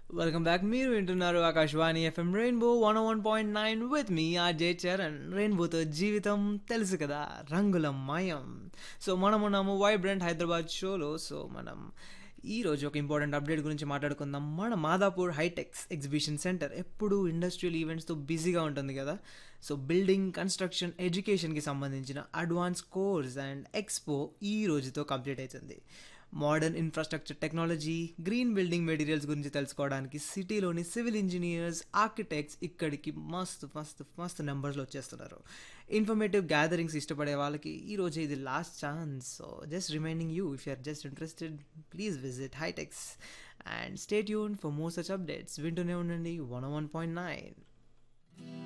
Welcome back. మీరు వింటున్నారు Akashvani FM rainbow 101.9 with me RJ Charan. రెయిన్బోతో జీవితం తెలుసు కదా, రంగుల మయం. సో మనమున్నాము వైబ్రెంట్ హైదరాబాద్ షోలో. సో మనం ఈరోజు ఒక ఇంపార్టెంట్ అప్డేట్ గురించి మాట్లాడుకుందాం. మన మాదాపూర్ హైటెక్స్ ఎగ్జిబిషన్ సెంటర్ ఎప్పుడూ ఇండస్ట్రియల్ ఈవెంట్స్తో బిజీగా ఉంటుంది కదా. సో బిల్డింగ్, కన్స్ట్రక్షన్, ఎడ్యుకేషన్కి సంబంధించిన అడ్వాన్స్ కోర్స్ అండ్ ఎక్స్పో ఈ రోజుతో కంప్లీట్ అవుతుంది. Modern infrastructure technology, green building materials గురించి తెలుసుకోవడానికి సిటీలోని సివిల్ ఇంజనీర్స్, ఆర్కిటెక్ట్స్ ఇక్కడికి మస్తు మస్తు మస్తు నెంబర్స్లో వచ్చేస్తున్నారు. ఇన్ఫర్మేటివ్ గ్యాదరింగ్స్ ఇష్టపడే వాళ్ళకి ఈరోజు ఇది last chance. So just reminding you, if you're just interested, please visit HITEX and stay tune for more such updates. వింటూనే ఉండండి 101.9.